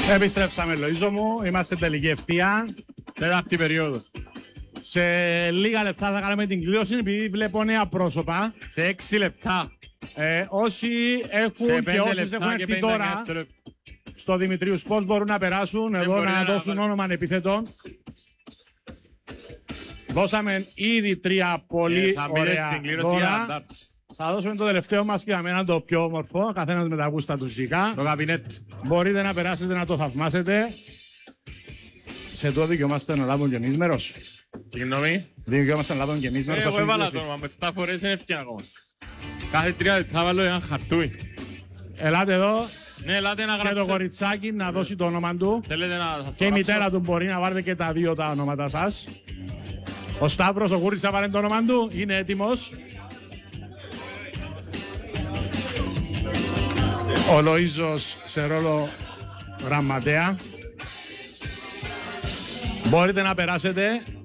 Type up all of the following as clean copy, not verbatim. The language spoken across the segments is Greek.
Επιστρέψαμε, Λοΐζο μου. Είμαστε τελική ευθεία. Τέταρτη περίοδο. Σε λίγα λεπτά θα κάνουμε την κλήρωση, επειδή βλέπω νέα πρόσωπα. Σε 6 λεπτά. Όσοι έχουν και όσοι έχουν έρθει τώρα στο Δημητρίου Sports μπορούν να περάσουν εδώ να δώσουν όνομα επιθετών. Δώσαμε ήδη 3 πολύ ωραία δώρα. Θα δώσουμε το τελευταίο μας και για μένα το πιο όμορφο, καθένας με τα γούστα του ζυγικά. Το καπινέτ. Μπορείτε να περάσετε να το θαυμάσετε. Σε το δικαιόμαστε να λάβουν γεννής μέρος. Συγγνώμη. Δικαιόμαστε να λάβουν γεννής μέρος. Εγώ έβαλα το όνομα, με 7 φορές είναι ευκαιρία ακόμα. Κάθε 3 λεπτά βάλω ένα χαρτούι. Ελάτε εδώ. Ναι, ελάτε να Και το γράψετε. κοριτσάκι να δώσει το όνομα του. Θέλετε να σας Και η το μητέρα γράψω. του μπορεί να βάλετε και τα δύο τα ονόματα σας. Ο Σταύρος, ο Γούρης θα βάλει το όνομα του. Είναι έτοιμος. Ο Λοΐζος σε ρόλο γραμματέα. Μπορείτε να περάσετε.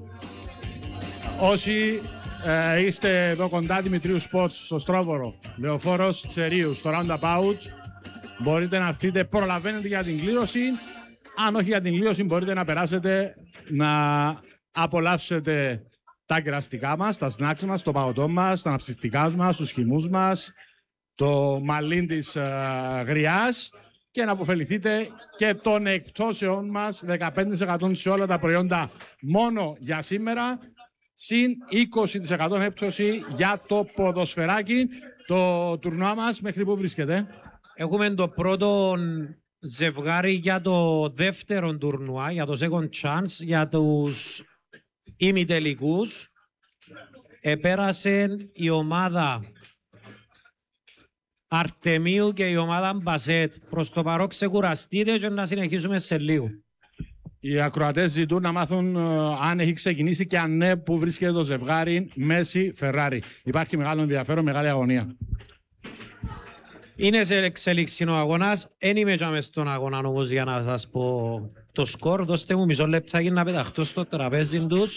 Όσοι είστε εδώ κοντά Δημητρίου Sports στο Στρόβορο, Λεωφόρος Τσερίου, στο Roundabout, μπορείτε να έρθετε, προλαβαίνετε για την κλήρωση. Αν όχι για την κλήρωση, μπορείτε να περάσετε να απολαύσετε τα κεραστικά μας, τα snacks μας, το παγωτό μας, τα αναψυκτικά μας, τους χυμούς μας, το μαλλίν της γριάς και να αποφεληθείτε και των εκπτώσεων μας 15% σε όλα τα προϊόντα μόνο για σήμερα, συν 20% έκπτωση για το ποδοσφαιράκι. Το τουρνουά μας μέχρι που βρίσκεται? Έχουμε το πρώτο ζευγάρι για το δεύτερο τουρνουά, για το second chance, για τους ημιτελικούς. Επέρασε η ομάδα Αρτεμίου και η ομάδα Μπασέτ. Προς το παρόν ξεκουραστείτε και να συνεχίσουμε σε λίγο. Οι ακροατές ζητούν να μάθουν αν έχει ξεκινήσει και αν ναι, που βρίσκεται το ζευγάρι Μέση Φεράρι. Υπάρχει μεγάλο ενδιαφέρον, μεγάλη αγωνία. Είναι σε εξέλιξη ο αγώνας. Εν είμαι και μες στον αγώνα όμως για να σας πω το σκορ. Δώστε μου μισό λεπτάκι να πεταχτώ στο τραπέζι τους.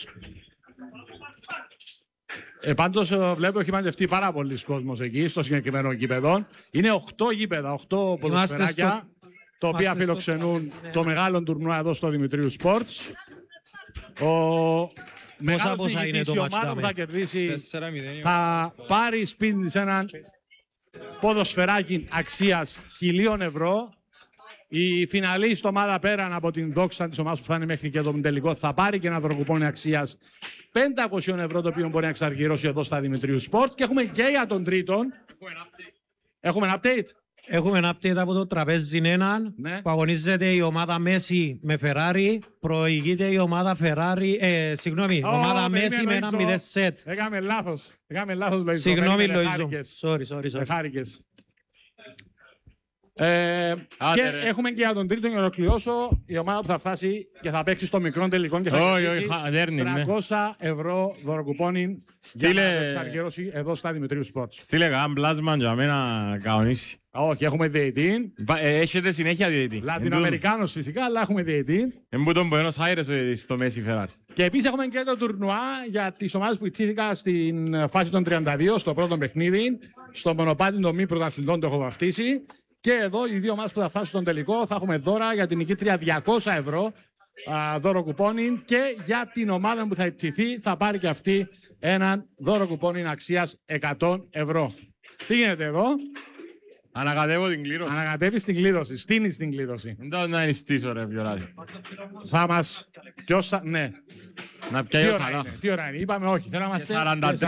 Πάντως βλέπω έχει μαζευτεί πάρα πολλοί κόσμος εκεί στο συγκεκριμένο γήπεδο. Είναι 8 γήπεδα, 8 ποδοσφαιράκια, τα οποία φιλοξενούν το μεγάλο τουρνουά εδώ στο Δημητρίου Sports. Ο μεγάλος νικητής, η ομάδα που θα κερδίσει, θα πάρει σπίτι της έναν ποδοσφαιράκι αξίας 1.000 ευρώ. Η φιναλίστ ομάδα πέραν από την δόξα της ομάδας που θα είναι μέχρι και τον τελικό θα πάρει και ένα δωροκουπόνι αξίας 500 ευρώ, το οποίο μπορεί να εξαργυρώσει εδώ στα Δημητρίου Sport. Και έχουμε και για τον τρίτον. Έχουμε ένα update. Έχουμε ένα update από το τραπέζι έναν, Ναι. που αγωνίζεται η ομάδα Μέση με Φεράρι. Προηγείται η ομάδα Φεράρι, ομάδα Μέση με ένα 0 σετ. Έκαμε λάθος. Έκαμε λάθος, Λοΐζο. Συγγνώμη, Περίμενε, Λοΐζο. Sorry. χάρηκες. Άντε, Και ρε. έχουμε και για τον τρίτο, για να ολοκληρώσω, η ομάδα που θα φτάσει και θα παίξει στο μικρό τελικό και θα Όχι, κερδίσει χαδέρνη, ναι. 300 ευρώ δωροκουπόνι για Στείλε- να το εξαργυρώσει εδώ στα Δημητρίου Sports. Στείλε καν πλάσμα για μένα κανονίσει. Όχι, έχουμε διαιτή. Έχετε συνέχεια διαιτητή. Λατινοαμερικάνος φυσικά, αλλά έχουμε διαιτή. Εμπού τον Buenos Aires ο διαιτητής στο Μέση Φεράρι. Και επίσης έχουμε και το τουρνουά για τις ομάδες που ιτήθηκαν στην φάση των 32, στο πρώτο παιχνίδι. Στο μονοπάτι των μη πρωταθλητών το έχω βαφτίσει. Και εδώ οι δύο ομάδες που θα φτάσουν στον τελικό θα έχουμε δώρα για την νικήτρια 200 ευρώ δώρο κουπόνι, και για την ομάδα που θα ιτηθεί θα πάρει και αυτή έναν δώρο κουπόνι αξίας 100 ευρώ. Τι γίνεται εδώ? Ανακατεύω την κλήρωση. Ανακατεύεις την κλήρωση, στείνεις την κλήρωση. Δεν το να ενιστήσω ρε Βιολάδη. Θα μας... Ποιος θα... Ναι. Να Τι πιάει ο ώρα Σαλάχ. είναι, τι ώρα είναι? Είπαμε όχι, θέλω να είμαστε... 43.